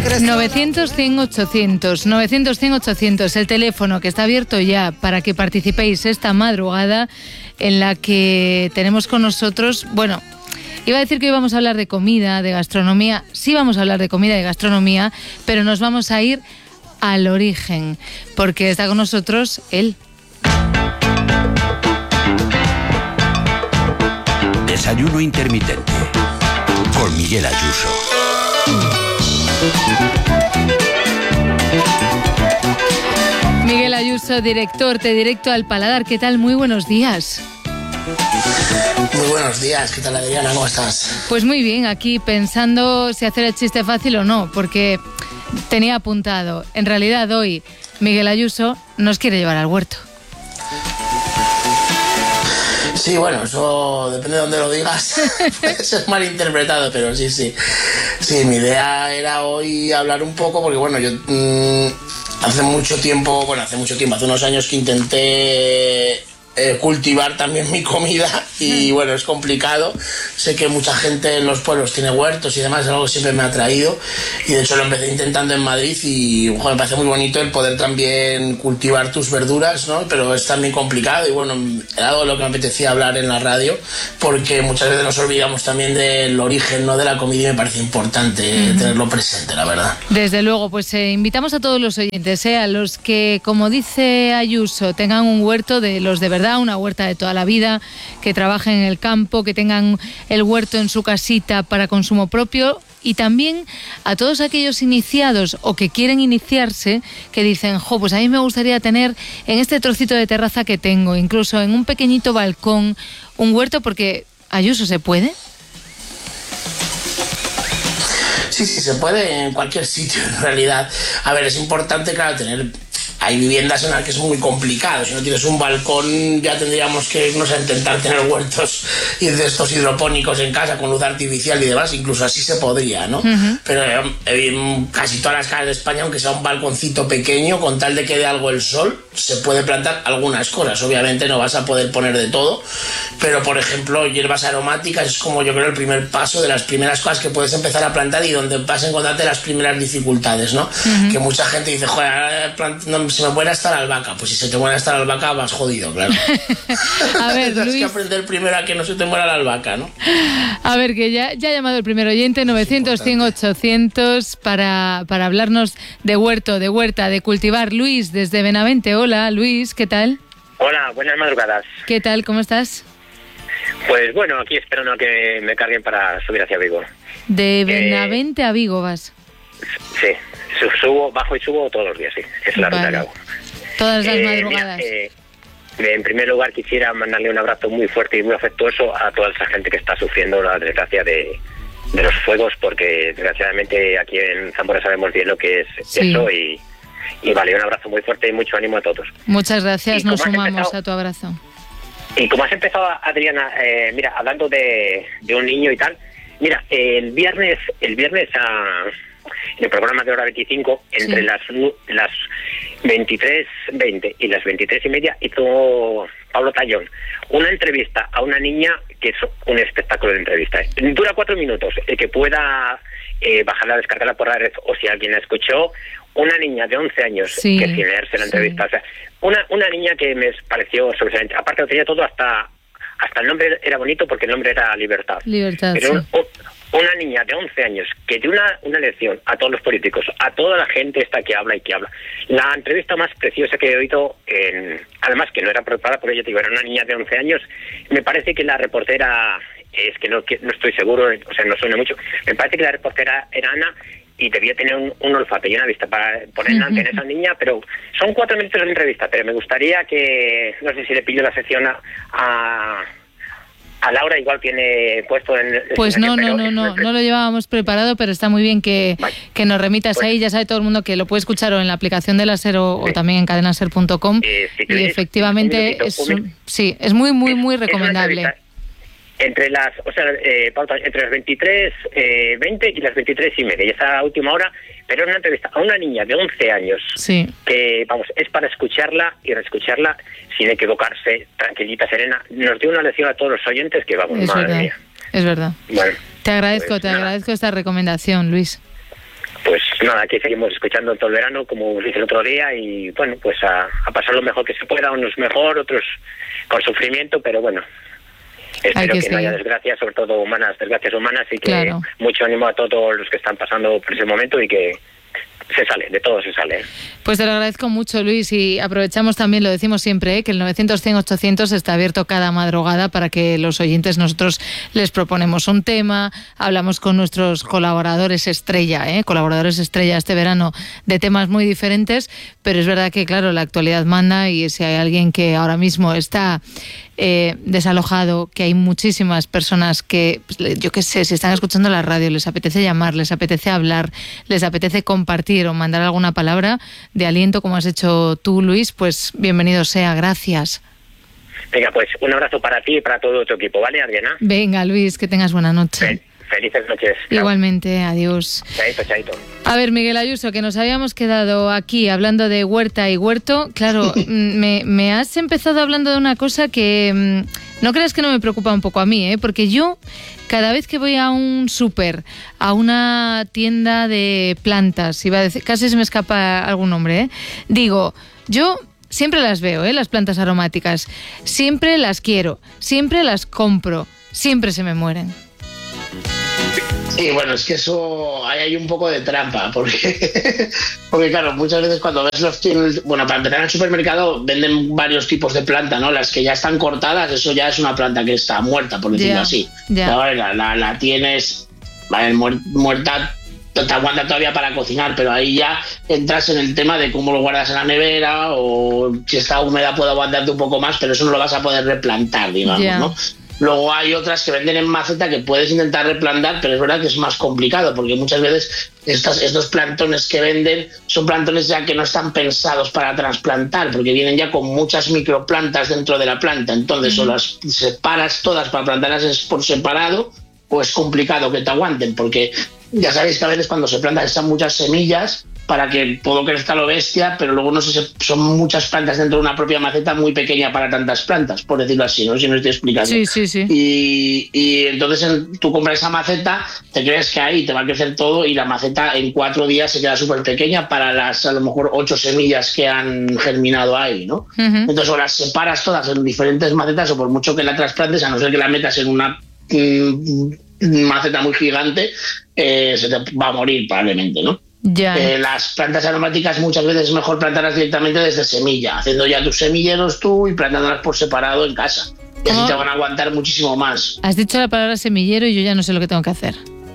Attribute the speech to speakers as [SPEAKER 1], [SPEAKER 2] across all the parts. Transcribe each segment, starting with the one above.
[SPEAKER 1] 900-100-800, 900-100-800, el teléfono que está abierto ya para que participéis esta madrugada en la que tenemos con nosotros, bueno, iba a decir que hoy vamos a hablar de comida, de gastronomía, sí vamos a hablar de comida y de gastronomía, pero nos vamos a ir al origen, porque está con nosotros él.
[SPEAKER 2] Desayuno intermitente con Miguel Ayuso.
[SPEAKER 1] Miguel Ayuso, director de Directo al Paladar. ¿Qué tal? Muy buenos días.
[SPEAKER 3] Muy buenos días. ¿Qué tal, Adriana? ¿Cómo estás?
[SPEAKER 1] Pues muy bien, aquí pensando si hacer el chiste fácil o no, porque tenía apuntado. En realidad hoy Miguel Ayuso nos quiere llevar al huerto.
[SPEAKER 3] Sí, bueno, eso depende de dónde lo digas. Puede ser malinterpretado, pero sí. Sí, mi idea era hoy hablar un poco, porque bueno, yo hace hace unos años que intenté cultivar también mi comida y bueno, es complicado. Sé que mucha gente en los pueblos tiene huertos y demás, es algo que siempre me ha atraído y de hecho lo empecé intentando en Madrid y me parece muy bonito el poder también cultivar tus verduras, ¿no? Pero es también complicado y bueno, era algo de lo que me apetecía hablar en la radio porque muchas veces nos olvidamos también del origen, ¿no?, de la comida y me parece importante tenerlo presente, la verdad.
[SPEAKER 1] Desde luego, pues invitamos a todos los oyentes, a los que, como dice Ayuso, tengan un huerto de los de verdad, una huerta de toda la vida, que trabajen en el campo, que tengan el huerto en su casita para consumo propio, y también a todos aquellos iniciados o que quieren iniciarse, que dicen, pues a mí me gustaría tener en este trocito de terraza que tengo, incluso en un pequeñito balcón, un huerto, porque, Ayuso, ¿se puede?
[SPEAKER 3] Sí, se puede en cualquier sitio, en realidad. A ver, es importante, claro, hay viviendas en las que es muy complicado. Si no tienes un balcón, ya tendríamos que irnos a intentar tener huertos y de estos hidropónicos en casa con luz artificial y demás. Incluso así se podría, ¿no? Pero en casi todas las casas de España, aunque sea un balconcito pequeño, con tal de que dé algo el sol, se puede plantar algunas cosas. Obviamente no vas a poder poner de todo, pero por ejemplo, hierbas aromáticas es como yo creo el primer paso de las primeras cosas que puedes empezar a plantar y donde vas a encontrarte las primeras dificultades, ¿no? Que mucha gente dice, joder, se me muere hasta la albahaca. Pues si se te muere hasta la albahaca vas jodido, claro.
[SPEAKER 1] A ver,
[SPEAKER 3] tienes
[SPEAKER 1] Luis,
[SPEAKER 3] que aprender primero a que no se te muera la albahaca, ¿no?
[SPEAKER 1] A ver, que ya ha llamado el primer oyente, 900-100-800, para hablarnos de huerto, de huerta, de cultivar. Luis, desde Benavente. Hola, Luis, ¿qué tal?
[SPEAKER 4] Hola, buenas madrugadas.
[SPEAKER 1] ¿Qué tal? ¿Cómo estás?
[SPEAKER 4] Pues bueno, aquí esperando a que me carguen para subir hacia Vigo.
[SPEAKER 1] De Benavente a Vigo vas.
[SPEAKER 4] Sí, bajo y subo todos los días, sí. Es la ruta que hago.
[SPEAKER 1] Todas las madrugadas.
[SPEAKER 4] Mira, en primer lugar quisiera mandarle un abrazo muy fuerte y muy afectuoso a toda esa gente que está sufriendo la desgracia de los fuegos, porque desgraciadamente aquí en Zamora sabemos bien lo que es eso y vale, un abrazo muy fuerte y mucho ánimo a todos.
[SPEAKER 1] Muchas gracias, nos sumamos a tu abrazo.
[SPEAKER 4] Y como has empezado, Adriana, mira, hablando de un niño y tal, mira, el viernes en el programa de Hora 25, entre las 23:20 y las 23:30, hizo Pablo Tallón una entrevista a una niña que es un espectáculo de entrevista. Dura 4 minutos. El que pueda bajarla, descargarla por la red, o si alguien la escuchó, una niña de 11 años que sin leerse la entrevista, o sea, una niña que me pareció sobresaliente. Aparte lo tenía todo, hasta el nombre era bonito porque el nombre era Libertad. Pero una niña de 11 años que dio una lección a todos los políticos, a toda la gente esta que habla y que habla. La entrevista más preciosa que he oído, además que no era preparada por ella, era una niña de 11 años. Me parece que la reportera, es que no estoy seguro, o sea, no suena mucho, me parece que la reportera era Ana y debía tener un olfato y una vista para poner ante esa niña, pero son 4 minutos de entrevista, pero me gustaría que, no sé si le pillo la sección a Laura, igual tiene puesto en...
[SPEAKER 1] Pues no lo llevábamos preparado, pero está muy bien que nos remitas ahí. Ya sabe todo el mundo que lo puede escuchar o en la aplicación de la SER o también en cadenaser.com. Y efectivamente es muy recomendable.
[SPEAKER 4] Entre las 23:20 y las 23:30, y esa última hora, pero es una entrevista a una niña de 11 años que, es para escucharla y reescucharla sin equivocarse, tranquilita, serena. Nos dio una lección a todos los oyentes que madre mía.
[SPEAKER 1] Es verdad.
[SPEAKER 4] Bueno,
[SPEAKER 1] te agradezco esta recomendación, Luis.
[SPEAKER 4] Pues Nada, aquí seguimos escuchando todo el verano, como os dije el otro día, y bueno, pues a pasar lo mejor que se pueda, unos mejor, otros con sufrimiento, pero bueno, espero que no haya desgracias, sobre todo desgracias humanas, y que mucho ánimo a todos los que están pasando por ese momento y que se sale, de todo se sale.
[SPEAKER 1] Pues te lo agradezco mucho, Luis, y aprovechamos también, lo decimos siempre, que el 900-100-800 está abierto cada madrugada para que los oyentes, nosotros les proponemos un tema, hablamos con nuestros colaboradores estrella este verano, de temas muy diferentes, pero es verdad que, claro, la actualidad manda, y si hay alguien que ahora mismo está desalojado, que hay muchísimas personas que, yo qué sé, si están escuchando la radio, les apetece llamar, les apetece hablar, les apetece compartir o mandar alguna palabra de aliento, como has hecho tú, Luis, pues bienvenido sea, gracias.
[SPEAKER 4] Venga, pues un abrazo para ti y para todo tu equipo, ¿vale, Adriana?
[SPEAKER 1] Venga, Luis, que tengas buena noche.
[SPEAKER 4] Felices noches.
[SPEAKER 1] Igualmente, adiós.
[SPEAKER 4] Chaito.
[SPEAKER 1] A ver, Miguel Ayuso, que nos habíamos quedado aquí hablando de huerta y huerto. Claro, me has empezado hablando de una cosa que no creas que no me preocupa un poco a mí, porque yo cada vez que voy a un súper, a una tienda de plantas, iba a decir, casi se me escapa algún nombre, digo, yo siempre las veo, las plantas aromáticas, siempre las quiero, siempre las compro, siempre se me mueren.
[SPEAKER 3] Sí, bueno, es que eso, ahí hay un poco de trampa, porque claro, muchas veces cuando ves bueno, para empezar en el supermercado venden varios tipos de planta, ¿no? Las que ya están cortadas, eso ya es una planta que está muerta, por decirlo así. La tienes, vale, muerta, te aguanta todavía para cocinar, pero ahí ya entras en el tema de cómo lo guardas en la nevera, o si está húmeda puede aguantarte un poco más, pero eso no lo vas a poder replantar, digamos, ¿no? Luego hay otras que venden en maceta que puedes intentar replantar, pero es verdad que es más complicado, porque muchas veces estos plantones que venden son plantones ya que no están pensados para trasplantar, porque vienen ya con muchas microplantas dentro de la planta. Entonces, o las separas todas para plantarlas por separado, o es complicado que te aguanten, porque ya sabéis que a veces cuando se plantan están muchas semillas para que todo crezca lo bestia, pero luego no sé, son muchas plantas dentro de una propia maceta muy pequeña para tantas plantas, por decirlo así, no sé si me estoy explicando.
[SPEAKER 1] Sí.
[SPEAKER 3] Y entonces tú compras esa maceta, te crees que ahí te va a crecer todo, y la maceta en 4 días se queda súper pequeña para las a lo mejor 8 semillas que han germinado ahí, ¿no? Entonces o las separas todas en diferentes macetas, o por mucho que la trasplantes, a no ser que la metas en una maceta muy gigante, se te va a morir probablemente, ¿no? Las plantas aromáticas muchas veces es mejor plantarlas directamente desde semilla, haciendo ya tus semilleros tú y plantándolas por separado en casa. Y así te van a aguantar muchísimo más.
[SPEAKER 1] Has dicho la palabra semillero y yo ya no sé lo que tengo que hacer.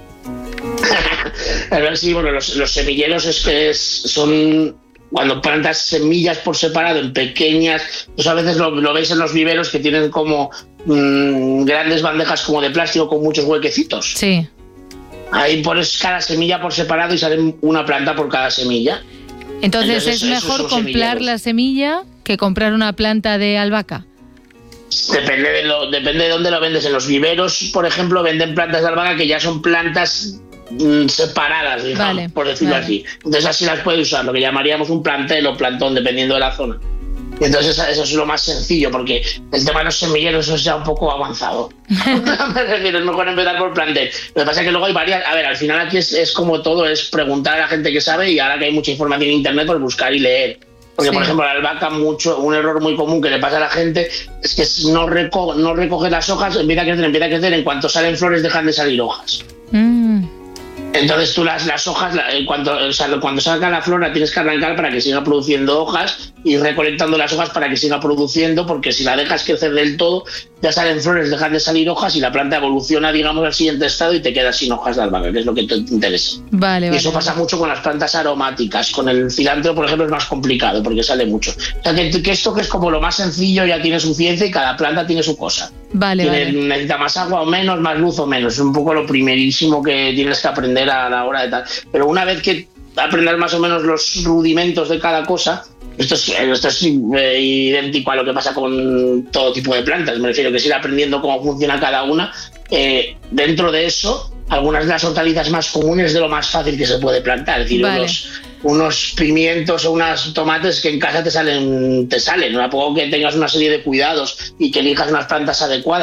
[SPEAKER 3] A ver, sí, bueno, los semilleros son cuando plantas semillas por separado en pequeñas, pues a veces lo veis en los viveros que tienen como grandes bandejas como de plástico con muchos huequecitos.
[SPEAKER 1] Sí.
[SPEAKER 3] Ahí pones cada semilla por separado y sale una planta por cada semilla.
[SPEAKER 1] Entonces es mejor comprar la semilla que comprar una planta de albahaca.
[SPEAKER 3] Depende de dónde lo vendes. En los viveros, por ejemplo, venden plantas de albahaca que ya son plantas separadas, digamos, por decirlo así. Entonces así las puedes usar, lo que llamaríamos un plantel o plantón, dependiendo de la zona. Y entonces eso es lo más sencillo, porque el tema de los semilleros es ya un poco avanzado. Me refiero, es mejor empezar por plantel. Lo que pasa es que luego hay varias. A ver, al final aquí es como todo, es preguntar a la gente que sabe, y ahora que hay mucha información en internet, pues buscar y leer. Porque, por ejemplo, la albahaca, un error muy común que le pasa a la gente es que no recoge las hojas, empieza a crecer, en cuanto salen flores dejan de salir hojas. Entonces tú las hojas, cuando salga la flor la tienes que arrancar para que siga produciendo hojas, y recolectando las hojas para que siga produciendo, porque si la dejas crecer del todo, ya salen flores, dejan de salir hojas y la planta evoluciona, digamos, al siguiente estado y te quedas sin hojas de albahaca, que es lo que te interesa. Y eso pasa mucho con las plantas aromáticas. Con el cilantro, por ejemplo, es más complicado porque sale mucho. O sea, que esto, que es como lo más sencillo, ya tiene su ciencia y cada planta tiene su cosa. Necesita más agua o menos, más luz o menos. Es un poco lo primerísimo que tienes que aprender a la hora de tal. Pero una vez que aprendas más o menos los rudimentos de cada cosa, esto es idéntico a lo que pasa con todo tipo de plantas. Me refiero que es ir aprendiendo cómo funciona cada una. Dentro de eso, algunas de las hortalizas más comunes es de lo más fácil que se puede plantar. Es decir, unos pimientos o unos tomates que en casa te salen. A poco que tengas una serie de cuidados y que elijas unas plantas adecuadas,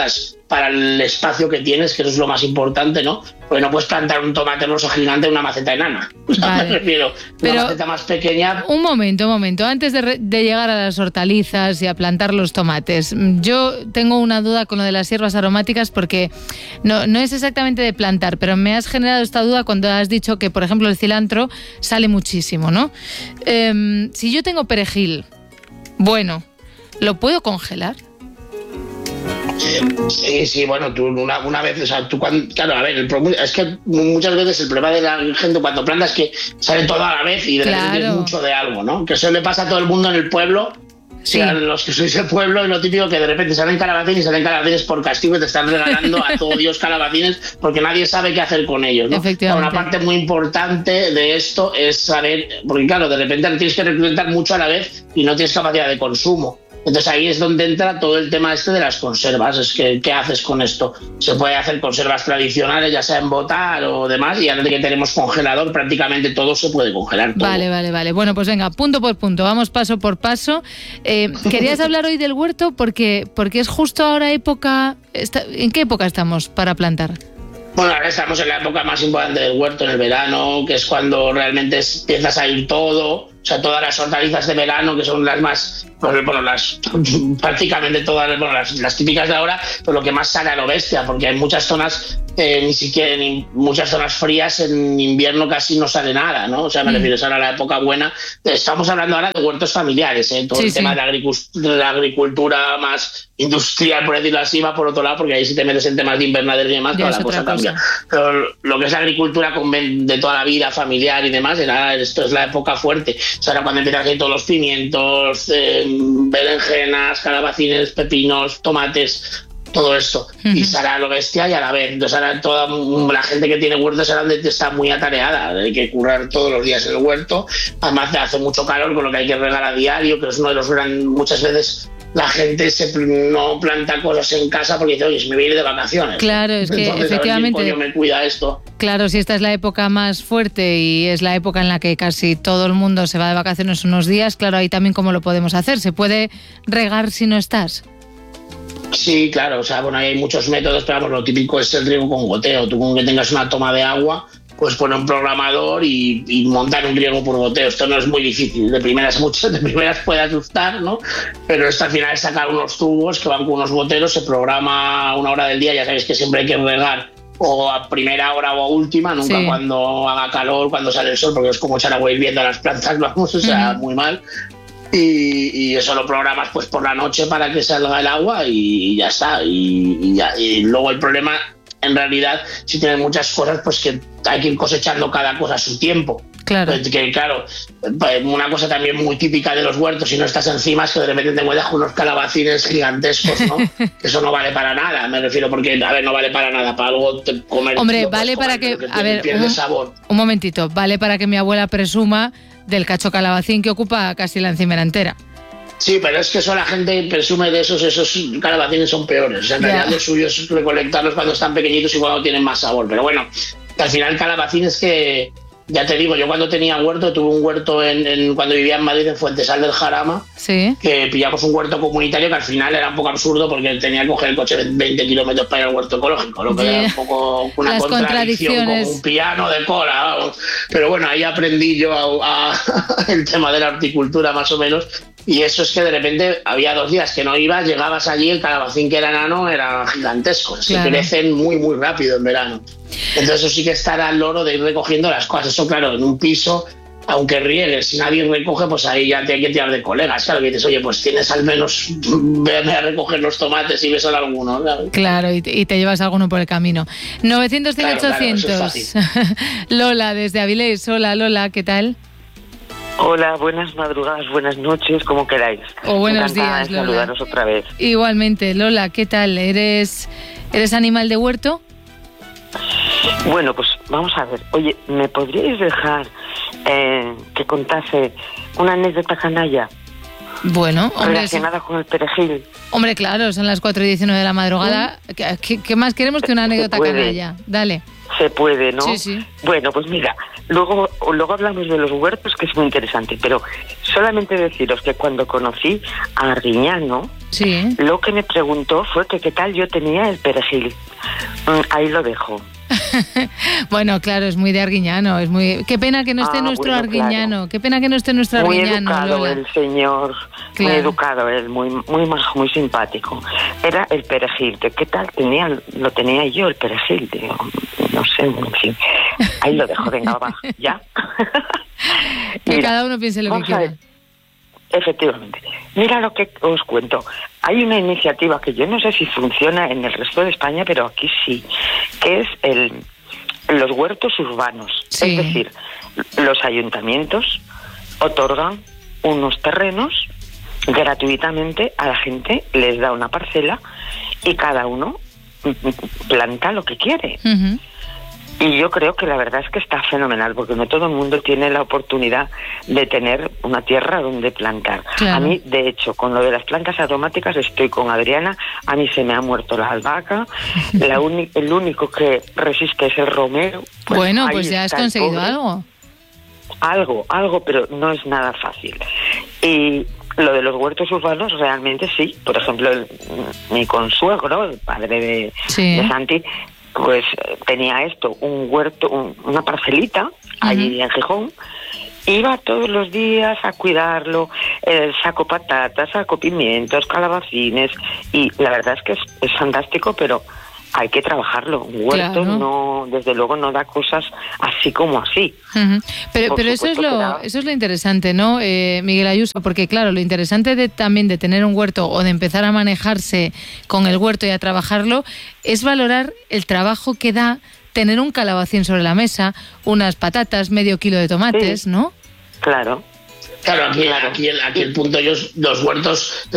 [SPEAKER 3] para el espacio que tienes, que eso es lo más importante, ¿no? Porque no puedes plantar un tomate rosa gigante en una maceta enana.
[SPEAKER 1] Vale.
[SPEAKER 3] Me refiero, una maceta más pequeña.
[SPEAKER 1] Un momento. Antes de llegar a las hortalizas y a plantar los tomates, yo tengo una duda con lo de las hierbas aromáticas porque no es exactamente de plantar, pero me has generado esta duda cuando has dicho que, por ejemplo, el cilantro sale muchísimo, ¿no? Si yo tengo perejil, bueno, ¿lo puedo congelar?
[SPEAKER 3] Sí, bueno, tú una vez, o sea, tú cuando, claro, a ver, es que muchas veces el problema de la gente cuando plantas es que sale todo a la vez y de repente es mucho de algo, ¿no? Que eso le pasa a todo el mundo en el pueblo, sí. A los que sois del pueblo, es lo típico que de repente salen calabacines por castigo y te están regalando a todo Dios calabacines porque nadie sabe qué hacer con ellos, ¿no?
[SPEAKER 1] Efectivamente.
[SPEAKER 3] Una parte muy importante de esto es saber, porque claro, de repente tienes que reclutar mucho a la vez y no tienes capacidad de consumo. Entonces ahí es donde entra todo el tema de las conservas. Es que, ¿qué haces con esto? Se puede hacer conservas tradicionales, ya sea en botar o demás, y ahora que tenemos congelador, prácticamente todo se puede congelar. Todo.
[SPEAKER 1] Vale. Bueno, pues venga, punto por punto, vamos paso por paso. ¿Querías hablar hoy del huerto? Porque es justo ahora época... ¿En qué época estamos para plantar?
[SPEAKER 3] Bueno, ahora estamos en la época más importante del huerto, en el verano, que es cuando realmente empiezas a ir todo, o sea, todas las hortalizas de verano, que son las más, bueno, prácticamente todas, bueno, las típicas de ahora, pues lo que más sale a lo bestia, porque hay muchas zonas, ni siquiera en muchas zonas frías, en invierno casi no sale nada, ¿no? O sea, me refiero a la época buena. Estamos hablando ahora de huertos familiares, todo el tema de la agricultura más industrial, por decirlo así, va por otro lado, porque ahí si te metes en temas de invernadero y demás, toda la cosa cambia. Pero lo que es la agricultura de toda la vida familiar y demás, esto es la época fuerte. O sea, ahora cuando empiezan a hacer todos los pimientos, berenjenas, calabacines, pepinos, tomates, todo esto. Y sale a lo bestia y a la vez. Entonces ahora toda la gente que tiene huertos ahora está muy atareada. Hay que currar todos los días en el huerto. Además hace mucho calor, con lo que hay que regar a diario, que es uno de los muchas veces la gente no planta cosas en casa porque dice, oye, si me voy a ir de vacaciones.
[SPEAKER 1] Claro, es que
[SPEAKER 3] entonces,
[SPEAKER 1] efectivamente...
[SPEAKER 3] A ver si el pollo me cuida esto.
[SPEAKER 1] Claro, si esta es la época más fuerte y es la época en la que casi todo el mundo se va de vacaciones unos días, claro, ahí también cómo lo podemos hacer. ¿Se puede regar si no estás?
[SPEAKER 3] Sí, claro, o sea, bueno, hay muchos métodos, pero vamos, lo típico es el riego con goteo. Tú con que tengas una toma de agua, pues poner un programador y montar un riego por goteo. Esto no es muy difícil, de primeras puede asustar, ¿no? Pero esto al final es sacar unos tubos que van con unos goteros, se programa a una hora del día, ya sabéis que siempre hay que regar o a primera hora o a última, nunca cuando haga calor, cuando sale el sol, porque es como echar agua hirviendo a las plantas, vamos, o sea, muy mal. Y eso lo programas pues por la noche para que salga el agua y ya está. Y luego el problema, en realidad, si tienes muchas cosas, pues que hay que ir cosechando cada cosa a su tiempo.
[SPEAKER 1] Claro.
[SPEAKER 3] Que claro, una cosa también muy típica de los huertos, si no estás encima, es que de repente te encuentras con unos calabacines gigantescos, ¿no? Eso no vale para nada, me refiero, porque, a ver, no vale para nada, para algo comer.
[SPEAKER 1] Hombre, vale para que, a ver,
[SPEAKER 3] pierde sabor.
[SPEAKER 1] Un momentito, vale para que mi abuela presuma del cacho calabacín que ocupa casi la encimera entera.
[SPEAKER 3] Sí, pero es que eso la gente presume de esos calabacines son peores. O sea, en realidad lo suyo es recolectarlos cuando están pequeñitos y cuando tienen más sabor. Pero bueno, al final calabacines que... Ya te digo, yo cuando tenía huerto, tuve un huerto cuando vivía en Madrid, en Fuentesal del Jarama, que pillamos un huerto comunitario que al final era un poco absurdo porque tenía que coger el coche 20 kilómetros para ir al huerto ecológico, lo que era un poco una contradicción, como un piano de cola, vamos. Pero bueno, ahí aprendí yo el tema de la horticultura más o menos. Y eso es que de repente había 2 días que no ibas, llegabas allí, el calabacín que era enano era gigantesco. Claro. Se crecen muy, muy rápido en verano. Entonces eso sí que estará al loro de ir recogiendo las cosas. Eso claro, en un piso, aunque riegues, si nadie recoge, pues ahí ya te hay que tirar de colegas. Claro, que dices, oye, pues tienes al menos, véame a recoger los tomates y ves a alguno. ¿Sabes?
[SPEAKER 1] Claro, y te llevas alguno por el camino. 900, 100, 800. Claro, Lola, desde Avilés. Hola, Lola, ¿qué tal?
[SPEAKER 5] Hola, buenas madrugadas, buenas noches, como queráis.
[SPEAKER 1] O buenos días, Lola.
[SPEAKER 5] Saludaros otra vez.
[SPEAKER 1] Igualmente, Lola, ¿qué tal? ¿Eres animal de huerto?
[SPEAKER 5] Bueno, pues vamos a ver. Oye, ¿me podríais dejar que contase una anécdota canalla?
[SPEAKER 1] Bueno, hombre...
[SPEAKER 5] Relacionada con el perejil.
[SPEAKER 1] Hombre, claro, son las 4:19 de la madrugada. ¿Qué más queremos que una anécdota canalla? Dale.
[SPEAKER 5] se puede, ¿no?
[SPEAKER 1] Sí, sí.
[SPEAKER 5] Bueno, pues mira, luego hablamos de los huertos, que es muy interesante, pero solamente deciros que cuando conocí a Arguiñano,
[SPEAKER 1] Sí.
[SPEAKER 5] lo que me preguntó fue que qué tal yo tenía el perejil. Ahí lo dejo.
[SPEAKER 1] Bueno, claro, es muy de Arguiñano, es muy... Qué pena que no esté nuestro
[SPEAKER 5] bueno,
[SPEAKER 1] Arguiñano,
[SPEAKER 5] claro.
[SPEAKER 1] Qué pena que no esté nuestro
[SPEAKER 5] Muy
[SPEAKER 1] Arguiñano,
[SPEAKER 5] educado
[SPEAKER 1] Lola.
[SPEAKER 5] el señor,
[SPEAKER 1] Claro.
[SPEAKER 5] muy educado él, muy majo, muy simpático. Era el perejil, que qué tal lo tenía yo el perejil, digo, no sé, en fin. Ahí lo dejo, venga, va, ya.
[SPEAKER 1] Que
[SPEAKER 5] Mira,
[SPEAKER 1] cada uno piense lo que
[SPEAKER 5] vamos a
[SPEAKER 1] quiera.
[SPEAKER 5] ver. Efectivamente. Mira lo que os cuento. Hay una iniciativa que yo no sé si funciona en el resto de España, pero aquí sí, que es los huertos urbanos.
[SPEAKER 1] Sí.
[SPEAKER 5] Es decir, los ayuntamientos otorgan unos terrenos gratuitamente a la gente, les da una parcela y cada uno planta lo que quiere.
[SPEAKER 1] Ujú.
[SPEAKER 5] Y yo creo que la verdad es que está fenomenal, porque no todo el mundo tiene la oportunidad de tener una tierra donde plantar.
[SPEAKER 1] Claro.
[SPEAKER 5] A mí, de hecho, con lo de las plantas aromáticas estoy con Adriana. A mí se me ha muerto la albahaca. El único que resiste es el romero.
[SPEAKER 1] Bueno,
[SPEAKER 5] ahí
[SPEAKER 1] pues ya has
[SPEAKER 5] está el
[SPEAKER 1] conseguido
[SPEAKER 5] pobre.
[SPEAKER 1] algo.
[SPEAKER 5] Algo, pero no es nada fácil. Y lo de los huertos urbanos realmente sí. Por ejemplo, mi consuegro, el padre
[SPEAKER 1] Sí.
[SPEAKER 5] de Santi, pues tenía un huerto, una parcelita allí en Gijón. Iba todos los días a cuidarlo, saco patatas, saco pimientos, calabacines, y la verdad es que es fantástico, pero hay que trabajarlo. Un huerto
[SPEAKER 1] Claro.
[SPEAKER 5] no, desde luego no da cosas así como así.
[SPEAKER 1] Ujú. Pero
[SPEAKER 5] Por
[SPEAKER 1] eso es
[SPEAKER 5] supuesto que da.
[SPEAKER 1] eso es lo interesante, ¿no, Miguel Ayuso? Porque claro, lo interesante también de tener un huerto o de empezar a manejarse con el huerto y a trabajarlo es valorar el trabajo que da tener un calabacín sobre la mesa, unas patatas, medio kilo de tomates,
[SPEAKER 5] Sí.
[SPEAKER 1] ¿no?
[SPEAKER 5] Claro.
[SPEAKER 3] Claro, aquí el punto, los huertos,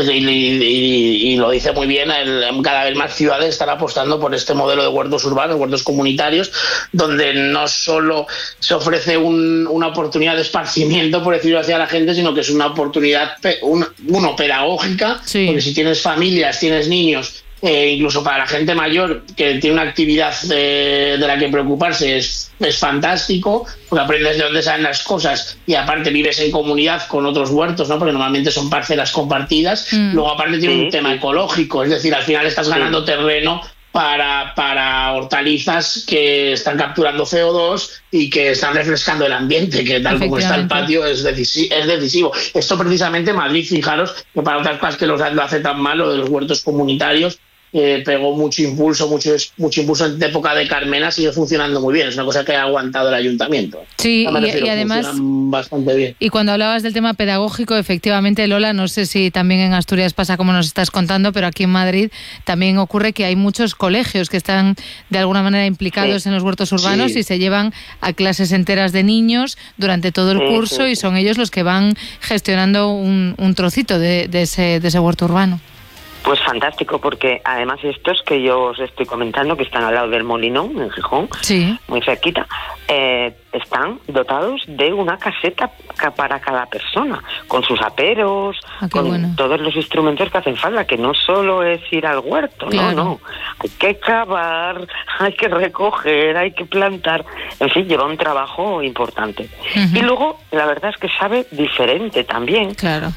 [SPEAKER 3] y lo dice muy bien, cada vez más ciudades están apostando por este modelo de huertos urbanos, huertos comunitarios, donde no solo se ofrece una oportunidad de esparcimiento, por decirlo así, a la gente, sino que es una oportunidad pedagógica,
[SPEAKER 1] Sí.
[SPEAKER 3] porque si tienes familias, tienes niños, incluso para la gente mayor que tiene una actividad de la que preocuparse es fantástico, porque aprendes de dónde salen las cosas y aparte vives en comunidad con otros huertos, ¿no? Porque normalmente son parcelas compartidas. Luego aparte tiene un tema ecológico, es decir, al final estás ganando terreno para hortalizas que están capturando CO2 y que están refrescando el ambiente, que tal como está el patio es decisivo. Esto precisamente Madrid, fijaros, que para otras cosas que lo hace tan mal, lo de los huertos comunitarios, pegó mucho impulso en época de Carmena, sigue funcionando muy bien, es una cosa que ha aguantado el ayuntamiento.
[SPEAKER 1] Sí, y además
[SPEAKER 3] funcionan bastante bien.
[SPEAKER 1] Y cuando hablabas del tema pedagógico, efectivamente, Lola, no sé si también en Asturias pasa como nos estás contando, pero aquí en Madrid también ocurre que hay muchos colegios que están de alguna manera implicados en los huertos urbanos y se llevan a clases enteras de niños durante todo el curso y son ellos los que van gestionando un trocito de ese huerto urbano.
[SPEAKER 5] Pues fantástico, porque además estos que yo os estoy comentando, que están al lado del Molinón, en Gijón, muy cerquita, están dotados de una caseta para cada persona, con sus aperos, con todos los instrumentos que hacen falta, que no solo es ir al huerto, no, hay que cavar, hay que recoger, hay que plantar, en fin, lleva un trabajo importante. Y luego, la verdad es que sabe diferente también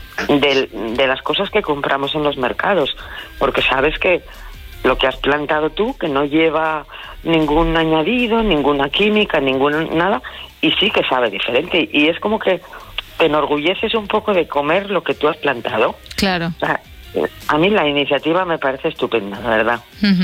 [SPEAKER 5] de las cosas que compramos en los mercados, porque sabes que lo que has plantado tú, que no lleva ningún añadido, ninguna química, nada, y sí que sabe diferente. Y es como que te enorgulleces un poco de comer lo que tú has plantado.
[SPEAKER 1] Claro.
[SPEAKER 5] O sea, a mí la iniciativa me parece estupenda, la verdad.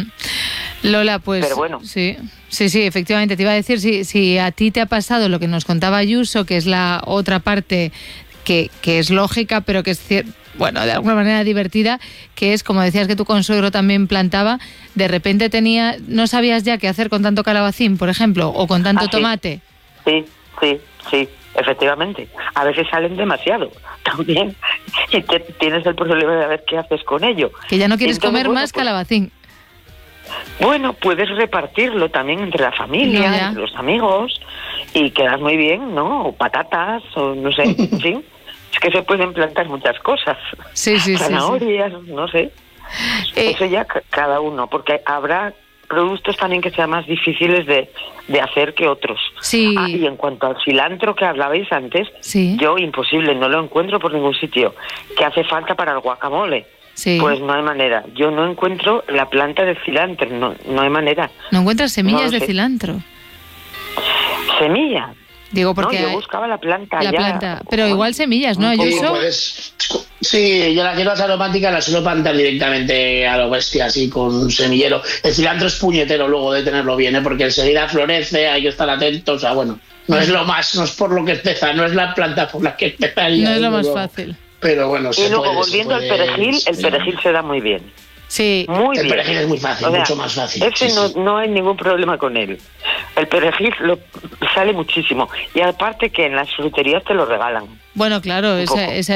[SPEAKER 1] Lola, pues
[SPEAKER 5] pero bueno.
[SPEAKER 1] sí, efectivamente. Te iba a decir, si a ti te ha pasado lo que nos contaba Ayuso, que es la otra parte que es lógica, pero que es bueno, de alguna manera divertida, que es, como decías que tu consuegro también plantaba, de repente no sabías ya qué hacer con tanto calabacín, por ejemplo, o con tanto tomate.
[SPEAKER 5] Sí, efectivamente. A veces salen demasiado también y tienes el problema de ver qué haces con ello.
[SPEAKER 1] Que ya no quieres comer más calabacín.
[SPEAKER 5] Bueno, puedes repartirlo también entre la familia, entre los amigos, y quedas muy bien, ¿no? O patatas, o no sé, en fin. Es que se pueden plantar muchas cosas.
[SPEAKER 1] Sí.
[SPEAKER 5] Zanahorias, no sé. Eso ya cada uno, porque habrá productos también que sean más difíciles de hacer que otros.
[SPEAKER 1] Sí.
[SPEAKER 5] Y en cuanto al cilantro que hablabais antes, yo imposible, no lo encuentro por ningún sitio. ¿Qué hace falta para el guacamole?
[SPEAKER 1] Sí.
[SPEAKER 5] Pues no hay manera. Yo no encuentro la planta de cilantro, no hay manera.
[SPEAKER 1] ¿No encuentras semillas de cilantro?
[SPEAKER 5] ¿Semillas?
[SPEAKER 1] Digo, porque
[SPEAKER 5] yo buscaba la planta.
[SPEAKER 1] Pero igual semillas, ¿no, Ayuso?
[SPEAKER 3] Sí, yo las hierbas aromáticas las suelo plantar directamente a lo bestia, así con un semillero. El cilantro es puñetero luego de tenerlo bien, porque enseguida florece, hay que estar atentos, o sea, bueno, no es lo más, no es por lo que empieza, no es la planta por la que empezaría.
[SPEAKER 1] No es lo más fácil.
[SPEAKER 3] Pero bueno,
[SPEAKER 5] y luego volviendo al perejil, el perejil se da muy bien.
[SPEAKER 1] Sí.
[SPEAKER 5] Muy bien.
[SPEAKER 3] El perejil es muy fácil, mucho más fácil.
[SPEAKER 5] No hay ningún problema con él. El perejil sale muchísimo. Y aparte que en las fruterías te lo regalan.
[SPEAKER 1] Bueno, claro, ese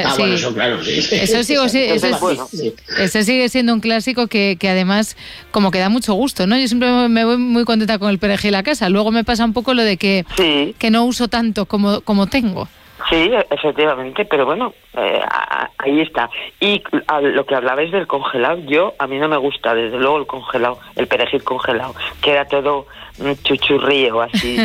[SPEAKER 1] sigue siendo un clásico que además como que da mucho gusto, ¿no? Yo siempre me voy muy contenta con el perejil a casa. Luego me pasa un poco lo de que no uso tanto como tengo.
[SPEAKER 5] Sí, efectivamente, pero bueno, ahí está. Y a lo que hablabais del congelado, a mí no me gusta, desde luego, el perejil congelado. Queda todo chuchurrío, así,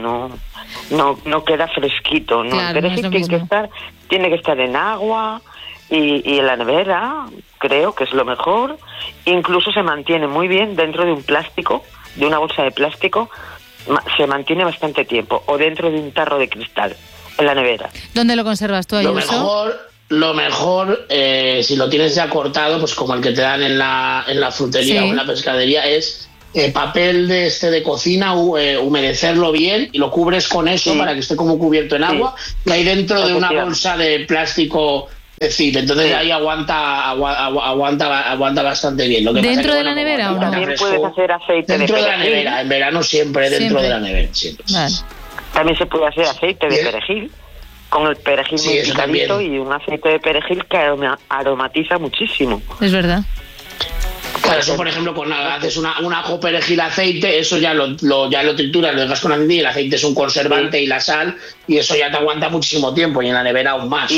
[SPEAKER 5] no queda fresquito, ¿no?
[SPEAKER 1] Claro,
[SPEAKER 5] el perejil tiene que estar en agua y en la nevera, creo que es lo mejor. Incluso se mantiene muy bien dentro de un plástico, de una bolsa de plástico, se mantiene bastante tiempo, o dentro de un tarro de cristal. En la nevera.
[SPEAKER 1] ¿Dónde lo conservas tú, Ayuso?
[SPEAKER 3] Lo mejor si lo tienes ya cortado, pues como el que te dan en la frutería o en la pescadería, es papel de cocina, humedecerlo bien y lo cubres con eso para que esté como cubierto en agua, y ahí dentro de una bolsa de plástico, entonces ahí aguanta bastante bien. Lo que
[SPEAKER 1] ¿Dentro
[SPEAKER 3] pasa
[SPEAKER 1] de la nevera o no?
[SPEAKER 5] También puedes hacer aceite
[SPEAKER 3] dentro
[SPEAKER 5] de
[SPEAKER 3] la nevera, en verano siempre dentro de la nevera. Siempre.
[SPEAKER 1] Vale.
[SPEAKER 5] También se puede hacer aceite de perejil, con el perejil muy picadito y un aceite de perejil que aromatiza muchísimo.
[SPEAKER 1] Es verdad.
[SPEAKER 3] Claro, eso por ejemplo, haces un ajo, perejil, aceite, eso ya lo trituras, lo dejas con aceite y el aceite es un conservante y la sal, y eso ya te aguanta muchísimo tiempo, y en la nevera aún más.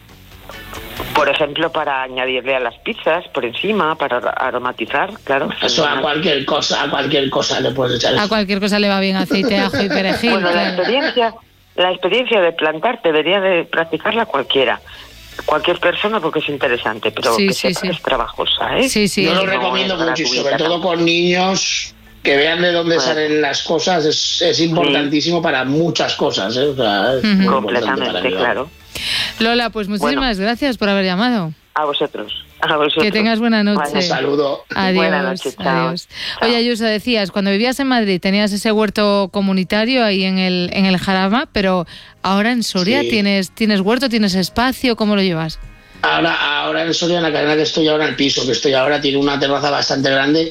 [SPEAKER 5] Por ejemplo, para añadirle a las pizzas por encima, para aromatizar, claro.
[SPEAKER 3] Eso a cualquier cosa le puedes echar.
[SPEAKER 1] A cualquier cosa le va bien aceite, ajo y perejil.
[SPEAKER 5] Bueno, la experiencia de plantar debería de practicarla cualquier persona, porque es interesante, pero es trabajosa, ¿eh?
[SPEAKER 3] Yo lo recomiendo mucho, y sobre todo con niños, que vean de dónde salen las cosas, es importantísimo para muchas cosas, ¿eh? O sea, es
[SPEAKER 5] completamente, claro.
[SPEAKER 1] Lola, pues muchísimas gracias por haber llamado.
[SPEAKER 5] A vosotros.
[SPEAKER 1] Que tengas buena noche.
[SPEAKER 3] Un saludo.
[SPEAKER 1] Adiós.
[SPEAKER 5] Buena noche, chao.
[SPEAKER 1] Adiós. Oye, Ayuso, decías, cuando vivías en Madrid tenías ese huerto comunitario ahí en el Jarama, pero ahora en Soria tienes huerto, tienes espacio, ¿cómo lo llevas?
[SPEAKER 3] Ahora en Soria, en la cadena que estoy ahora, el piso que estoy ahora, tiene una terraza bastante grande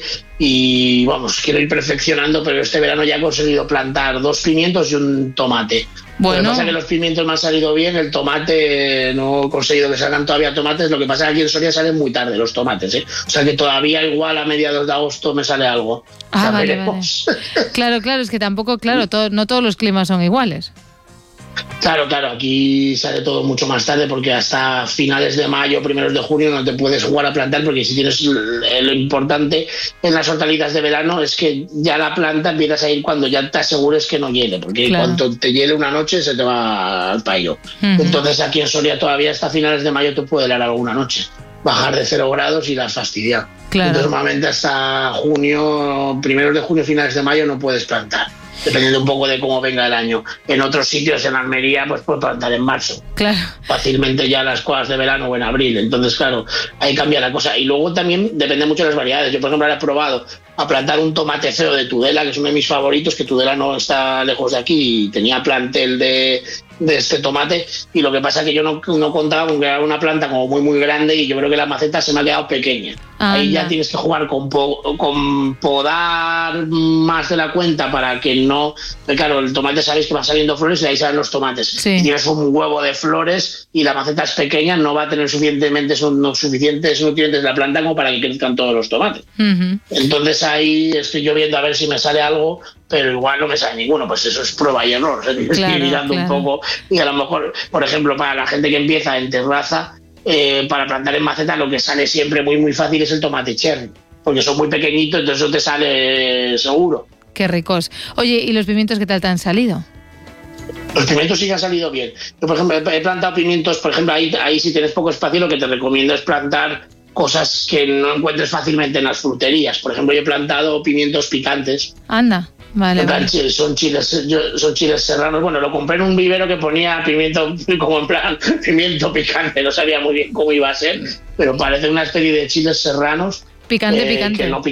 [SPEAKER 3] y vamos, quiero ir perfeccionando, pero este verano ya he conseguido plantar 2 pimientos y un tomate. Lo que pasa es que los pimientos me han salido bien, el tomate no he conseguido que salgan todavía tomates, lo que pasa es que aquí en Soria salen muy tarde los tomates, ¿eh? O sea que todavía igual a mediados de agosto me sale algo.
[SPEAKER 1] Vale. Claro, es que tampoco, no todos los climas son iguales.
[SPEAKER 3] Claro, aquí sale todo mucho más tarde, porque hasta finales de mayo, primeros de junio no te puedes jugar a plantar, porque si tienes lo importante en las hortalizas de verano es que ya la planta empiezas a ir cuando ya te asegures que no hiele, porque cuando te hiele una noche se te va al payo. Entonces aquí en Soria todavía hasta finales de mayo te puede helar alguna noche, bajar de 0 grados y las fastidiar. Entonces normalmente hasta junio, primeros de junio, finales de mayo no puedes plantar, dependiendo un poco de cómo venga el año. En otros sitios, en Almería, pues puedes plantar en marzo. Claro. Fácilmente ya las cosas de verano o en abril. Entonces, claro, ahí cambia la cosa. Y luego también depende mucho de las variedades. Yo, por ejemplo, ahora he probado a plantar un tomate feo de Tudela, que es uno de mis favoritos, que Tudela no está lejos de aquí y tenía plantel de este tomate, y lo que pasa es que yo no contaba con que era una planta como muy muy grande, y yo creo que la maceta se me ha quedado pequeña. Ahí ya tienes que jugar con podar más de la cuenta para que no... Claro, el tomate sabéis que va saliendo flores y ahí salen los tomates. Si tienes un huevo de flores y la maceta es pequeña, no va a tener suficientes nutrientes la planta como para que crezcan todos los tomates. Entonces ahí estoy yo viendo a ver si me sale algo, pero igual no me sale ninguno. Pues eso es prueba y error. Estoy mirando un poco, y a lo mejor, por ejemplo, para la gente que empieza en terraza, para plantar en maceta, lo que sale siempre muy muy fácil es el tomate cherry. porque son muy pequeñitos, entonces eso te sale seguro.
[SPEAKER 1] Qué ricos. Oye, ¿y los pimientos qué tal te han salido?
[SPEAKER 3] Los pimientos sí que han salido bien. Yo, por ejemplo, he plantado pimientos, por ejemplo, ahí si tienes poco espacio, lo que te recomiendo es plantar cosas que no encuentres fácilmente en las fruterías. Por ejemplo, yo he plantado pimientos picantes.
[SPEAKER 1] Anda, vale.
[SPEAKER 3] Son chiles serranos. Bueno, lo compré en un vivero que ponía pimiento, como en plan pimiento picante. No sabía muy bien cómo iba a ser, pero parece una especie de chiles serranos.
[SPEAKER 1] Picante.
[SPEAKER 3] Que no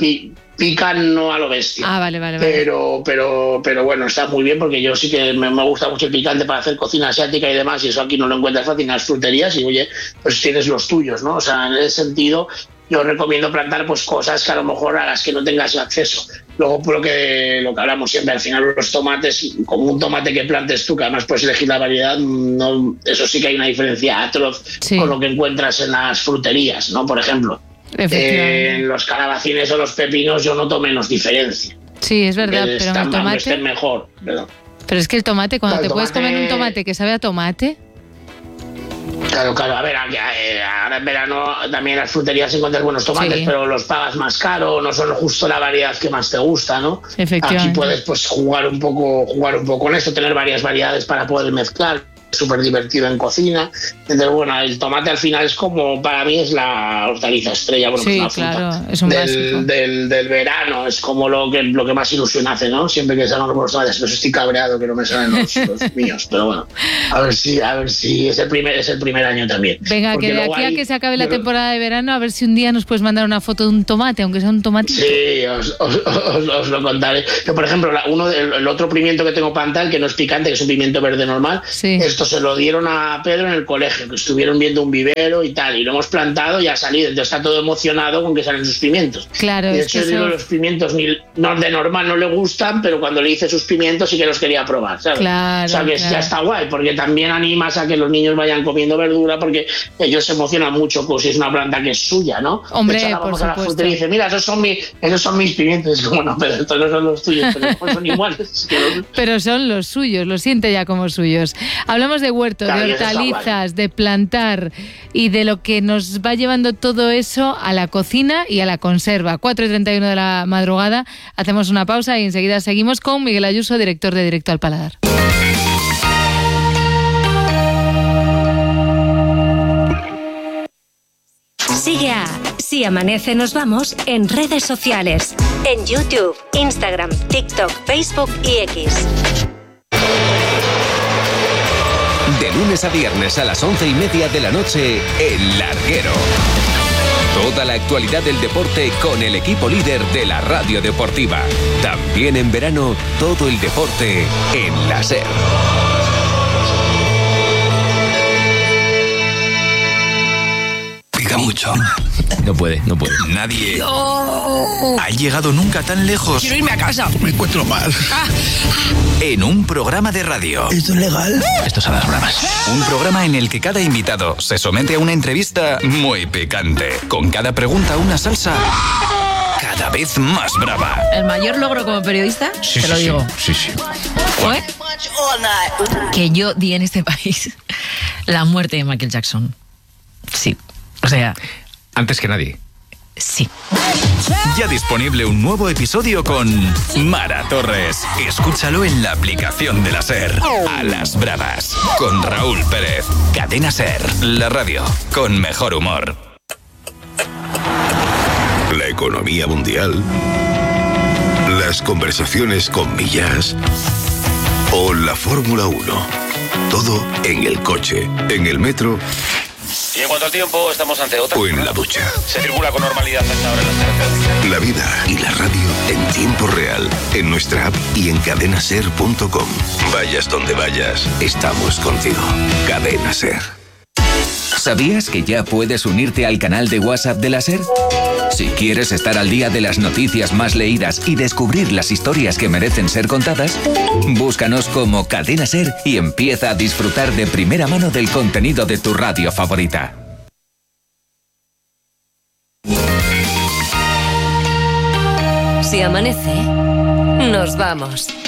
[SPEAKER 3] pican no a lo bestia.
[SPEAKER 1] Ah, vale.
[SPEAKER 3] Pero bueno, está muy bien porque yo sí que me gusta mucho el picante para hacer cocina asiática y demás, y eso aquí no lo encuentras fácil en las fruterías y oye, pues tienes los tuyos, ¿no? O sea, en ese sentido yo recomiendo plantar pues cosas que a lo mejor a las que no tengas acceso. Luego, por lo que hablamos siempre, al final los tomates, como un tomate que plantes tú, que además puedes elegir la variedad, no, eso sí que hay una diferencia atroz con lo que encuentras en las fruterías, ¿no? Por ejemplo. En los calabacines o los pepinos yo noto menos diferencia.
[SPEAKER 1] Sí, es verdad, pero en el tomate
[SPEAKER 3] estén mejor, ¿verdad?
[SPEAKER 1] Pero es que el tomate, cuando te puedes comer un tomate que sabe a tomate.
[SPEAKER 3] Claro, a ver, ahora en verano también en las fruterías encuentras buenos tomates, pero los pagas más caro, no son justo la variedad que más te gusta, ¿no? Aquí puedes pues jugar un poco con esto, tener varias variedades para poder mezclar. Súper divertido en cocina. Entonces, bueno, el tomate al final es como, para mí es la hortaliza estrella, bueno,
[SPEAKER 1] sí,
[SPEAKER 3] pues la fruta
[SPEAKER 1] claro, es un básico.
[SPEAKER 3] Del verano, es como lo que más ilusión hace, ¿no? Siempre que salgan los tomates, pero estoy cabreado que no me salen los míos, pero bueno, a ver si es el primer año también.
[SPEAKER 1] Venga, porque que de aquí a que se acabe la temporada de verano, a ver si un día nos puedes mandar una foto de un tomate, aunque sea un tomatito.
[SPEAKER 3] Sí, os lo contaré. Yo, por ejemplo, el otro pimiento que tengo plantado, que no es picante, que es un pimiento verde normal, esto se lo dieron a Pedro en el colegio, que estuvieron viendo un vivero y tal, y lo hemos plantado y ha salido, entonces está todo emocionado con que salen sus pimientos.
[SPEAKER 1] Claro,
[SPEAKER 3] y de hecho, los pimientos de normal no le gustan, pero cuando le hice sus pimientos sí que los quería probar, ¿sabes?
[SPEAKER 1] Claro,
[SPEAKER 3] o sea, que ya está guay, porque también animas a que los niños vayan comiendo verdura, porque ellos se emocionan mucho con si es una planta que es suya, ¿no?
[SPEAKER 1] Hombre,
[SPEAKER 3] de hecho,
[SPEAKER 1] por
[SPEAKER 3] vamos a la
[SPEAKER 1] supuesto.
[SPEAKER 3] frutería y dice, mira, esos son mis pimientos. Es como, no, pero estos no son los tuyos, pero son iguales.
[SPEAKER 1] Pero son los suyos, los siente ya como suyos. Hablamos de huerto, claro, de hortalizas, de plantar y de lo que nos va llevando todo eso a la cocina y a la conserva. 4:31 de la madrugada, hacemos una pausa y enseguida seguimos con Miguel Ayuso, director de Directo al Paladar.
[SPEAKER 6] Sigue a Si Amanece Nos Vamos en redes sociales, en YouTube, Instagram, TikTok, Facebook y X.
[SPEAKER 7] De lunes a viernes a las 11:30 de la noche, El Larguero. Toda la actualidad del deporte con el equipo líder de la radio deportiva. También en verano, todo el deporte en la SER.
[SPEAKER 2] Mucho.
[SPEAKER 7] No puede.
[SPEAKER 2] Nadie ha llegado nunca tan lejos.
[SPEAKER 8] Quiero irme a casa.
[SPEAKER 2] Me encuentro mal. En un programa de radio.
[SPEAKER 8] ¿Esto es legal?
[SPEAKER 2] Esto son las bromas. Un programa en el que cada invitado se somete a una entrevista muy picante. Con cada pregunta una salsa cada vez más brava.
[SPEAKER 8] ¿El mayor logro como periodista?
[SPEAKER 2] Sí,
[SPEAKER 8] te lo digo.
[SPEAKER 2] Sí.
[SPEAKER 8] Fue que yo di en este país la muerte de Michael Jackson. Sí. O sea...
[SPEAKER 7] Antes que nadie.
[SPEAKER 8] Sí.
[SPEAKER 2] Ya disponible un nuevo episodio con Mara Torres. Escúchalo en la aplicación de la SER. A las bravas. Con Raúl Pérez. Cadena SER. La radio con mejor humor.
[SPEAKER 9] La economía mundial. Las conversaciones con Millas. O la Fórmula 1. Todo en el coche, en el metro.
[SPEAKER 10] Y en cuanto al tiempo, estamos ante otra.
[SPEAKER 9] O en la ducha.
[SPEAKER 10] Se circula con normalidad hasta ahora en las carreteras.
[SPEAKER 9] La vida y la radio en tiempo real. En nuestra app y en cadenaser.com. Vayas donde vayas, estamos contigo. Cadena SER.
[SPEAKER 7] ¿Sabías que ya puedes unirte al canal de WhatsApp de la SER? Si quieres estar al día de las noticias más leídas y descubrir las historias que merecen ser contadas, búscanos como Cadena SER y empieza a disfrutar de primera mano del contenido de tu radio favorita.
[SPEAKER 6] Si amanece, nos vamos.